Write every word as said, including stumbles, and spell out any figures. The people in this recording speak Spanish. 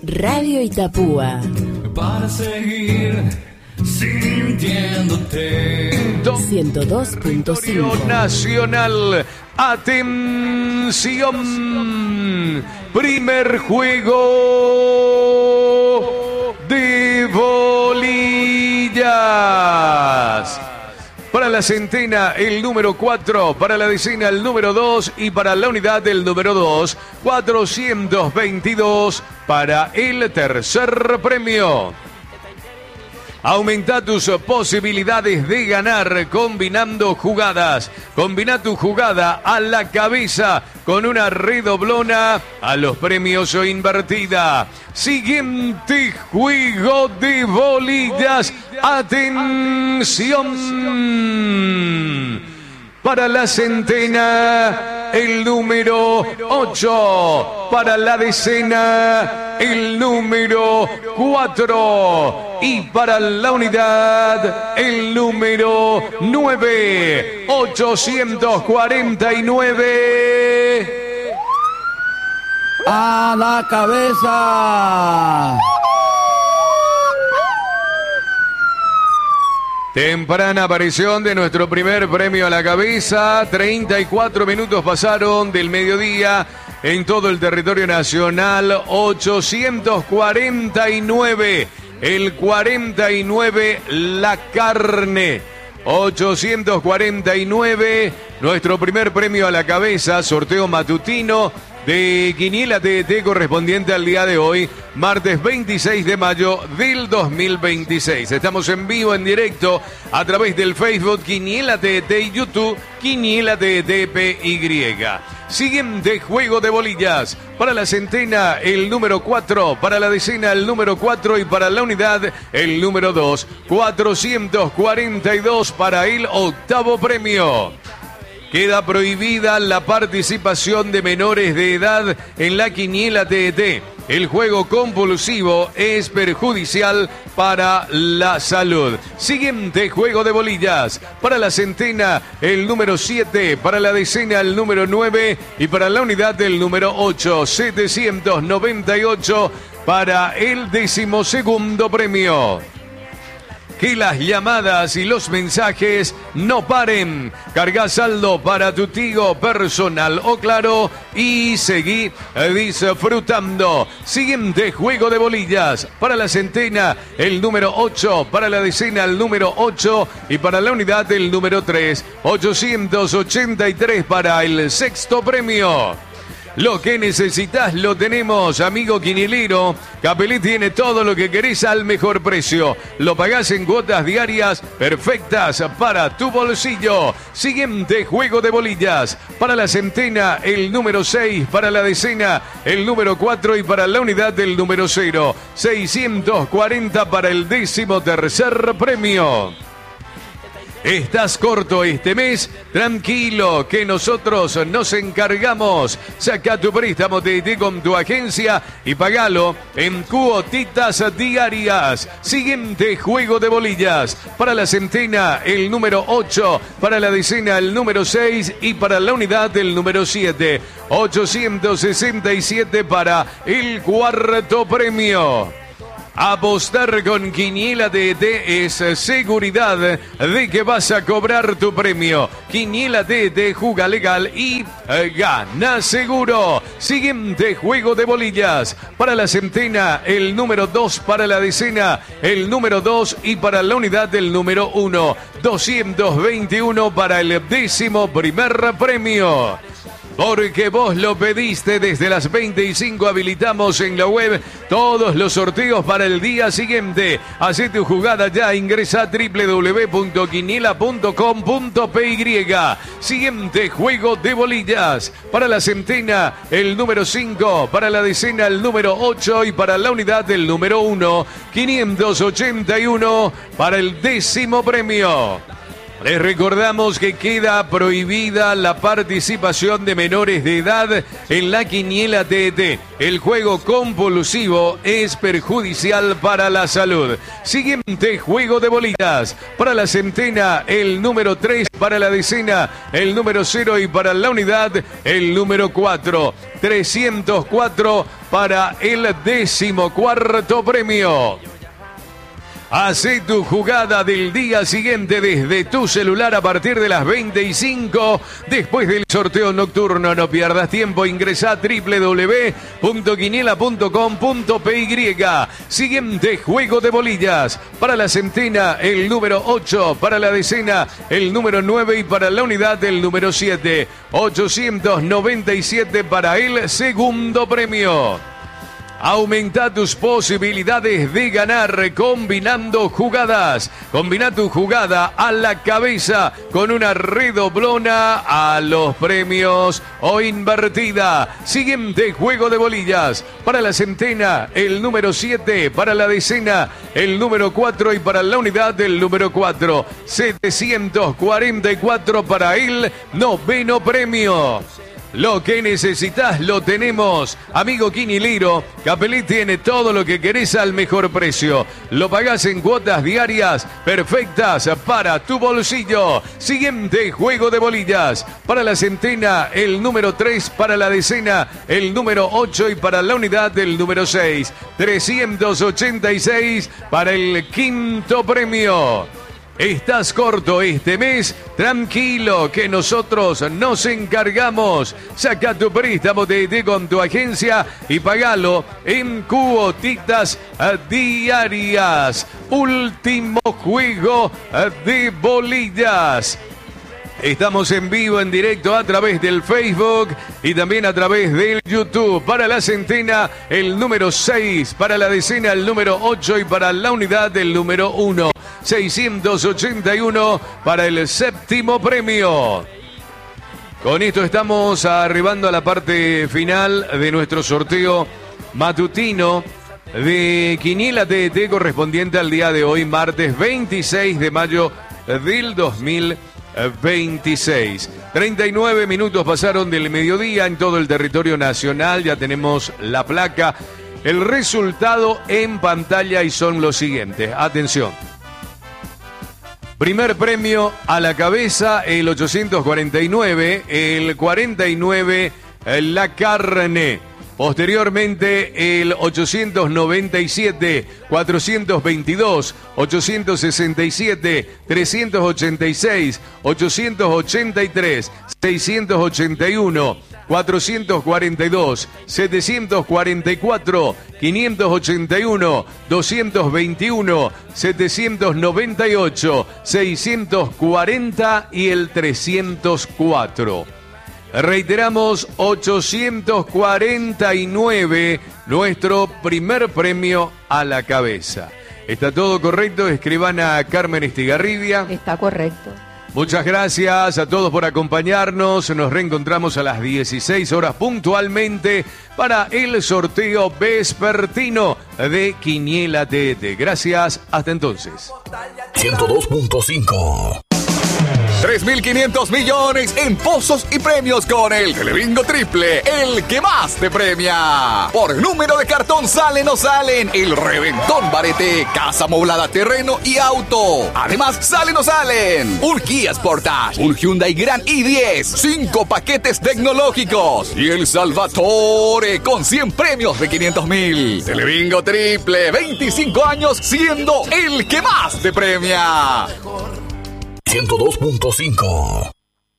Radio Itapúa. Para seguir sintiéndote. ciento dos punto cinco. Nacional. Atención. Primer juego de bolillas. Para la centena, el número cuatro. Para la decena, el número dos. Y para la unidad, del número dos. cuatrocientos veintidós para el tercer premio. Aumenta tus posibilidades de ganar combinando jugadas. Combina tu jugada a la cabeza con una redoblona a los premios o invertida. Siguiente juego de bolillas. Atención. Para la centena, el número ocho. Para la decena, el número cuatro. Y para la unidad, el número nueve. ochocientos cuarenta y nueve. ¡A la cabeza! Temprana aparición de nuestro primer premio a la cabeza. treinta y cuatro minutos pasaron del mediodía en todo el territorio nacional. ochocientos cuarenta y nueve. El cuarenta y nueve, la carne. ochocientos cuarenta y nueve. Nuestro primer premio a la cabeza. Sorteo matutino de Quiniela T T correspondiente al día de hoy, martes veintiséis de mayo del dos mil veintiséis. Estamos en vivo, en directo, a través del Facebook Quiniela T T y YouTube Quiniela T T P Y. Siguiente juego de bolillas. Para la centena, el número cuatro. Para la decena, el número cuatro. Y para la unidad, el número dos. cuatrocientos cuarenta y dos para el octavo premio. Queda prohibida la participación de menores de edad en la Quiniela T T. El juego compulsivo es perjudicial para la salud. Siguiente juego de bolillas. Para la centena, el número siete. Para la decena, el número nueve. Y para la unidad, el número ocho. setecientos noventa y ocho para el decimosegundo premio. Que las llamadas y los mensajes no paren. Carga saldo para tu Tigo personal o Claro y seguí disfrutando. Siguiente juego de bolillas. Para la centena, el número ocho. Para la decena, el número ocho. Y para la unidad, el número tres. ochocientos ochenta y tres para el sexto premio. Lo que necesitas lo tenemos, amigo quinielero. Capelé tiene todo lo que querés al mejor precio. Lo pagás en cuotas diarias perfectas para tu bolsillo. Siguiente juego de bolillas. Para la centena, el número seis. Para la decena, el número cuatro. Y para la unidad, del número cero. seiscientos cuarenta para el décimo tercer premio. ¿Estás corto este mes? Tranquilo, que nosotros nos encargamos. Saca tu préstamo T T con tu agencia y pagalo en cuotitas diarias. Siguiente juego de bolillas. Para la centena, el número ocho. Para la decena, el número seis. Y para la unidad, el número siete. ochocientos sesenta y siete para el cuarto premio. Apostar con Quiniela T T es seguridad de que vas a cobrar tu premio. Quiniela T T, juga legal y eh, gana seguro. Siguiente juego de bolillas. Para la centena, el número dos. Para la decena, el número dos. Y para la unidad, del número uno. doscientos veintiuno para el décimo primer premio. Porque vos lo pediste, desde las veinte y cinco habilitamos en la web todos los sorteos para el día siguiente. Hacé tu jugada ya, ingresa a doble u doble u doble u punto quiniela punto com punto p y. Siguiente juego de bolillas. Para la centena, el número cinco. Para la decena, el número ocho. Y para la unidad, el número uno. quinientos ochenta y uno para el décimo premio. Les recordamos que queda prohibida la participación de menores de edad en la Quiniela T T. El juego compulsivo es perjudicial para la salud. Siguiente juego de bolillas. Para la centena, el número tres. Para la decena, el número cero. Y para la unidad, el número cuatro. trescientos cuatro para el decimocuarto premio. Hacé tu jugada del día siguiente desde tu celular a partir de las veinte y cinco. Después del sorteo nocturno, no pierdas tiempo. Ingresa a doble u doble u doble u punto quiniela punto com punto pe y. Siguiente juego de bolillas. Para la centena, el número ocho. Para la decena, el número nueve. Y para la unidad, el número siete. ochocientos noventa y siete para el segundo premio. Aumenta tus posibilidades de ganar combinando jugadas. Combina tu jugada a la cabeza con una redoblona a los premios o invertida. Siguiente juego de bolillas. Para la centena, el número siete. Para la decena, el número cuatro. Y para la unidad, el número cuatro. setecientos cuarenta y cuatro para el noveno premio. Lo que necesitas lo tenemos. Amigo Quinilero, Capelí tiene todo lo que querés al mejor precio. Lo pagás en cuotas diarias perfectas para tu bolsillo. Siguiente juego de bolillas. Para la centena, el número tres. Para la decena, el número ocho. Y para la unidad, el número seis. trescientos ochenta y seis para el quinto premio. ¿Estás corto este mes? Tranquilo, que nosotros nos encargamos. Saca tu préstamo T T con tu agencia y pagalo en cuotitas diarias. Último juego de bolillas. Estamos en vivo, en directo a través del Facebook y también a través del YouTube. Para la centena, el número seis. Para la decena, el número ocho. Y para la unidad, el número uno. seiscientos ochenta y uno para el séptimo premio. Con esto estamos arribando a la parte final de nuestro sorteo matutino de Quiniela T T correspondiente al día de hoy, martes veintiséis de mayo del dos mil veintiséis. treinta y nueve minutos pasaron del mediodía en todo el territorio nacional. Ya tenemos la placa, el resultado en pantalla y son los siguientes. Atención. Primer premio a la cabeza, el ochocientos cuarenta y nueve, el cuarenta y nueve, la carne. Posteriormente, el ochocientos noventa y siete, cuatrocientos veintidós, ochocientos sesenta y siete, trescientos ochenta y seis, ochocientos ochenta y tres, seiscientos ochenta y uno, cuatrocientos cuarenta y dos, setecientos cuarenta y cuatro, quinientos ochenta y uno, doscientos veintiuno, setecientos noventa y ocho, seiscientos cuarenta y el trescientos cuatro. Reiteramos, ochocientos cuarenta y nueve, nuestro primer premio a la cabeza. ¿Está todo correcto, escribana Carmen Estigarribia? Está correcto. Muchas gracias a todos por acompañarnos. Nos reencontramos a las dieciséis horas puntualmente para el sorteo vespertino de Quiniela T T. Gracias, hasta entonces. ciento dos punto cinco. tres mil quinientos millones en pozos y premios con el Telebingo Triple, el que más te premia. Por número de cartón salen o salen el Reventón Barete, casa amoblada, terreno y auto. Además, salen o salen un Kia Sportage, un Hyundai Grand i diez, cinco paquetes tecnológicos y el Salvatore con cien premios de quinientos mil. Telebingo Triple, veinticinco años siendo el que más te premia. ciento dos punto cinco.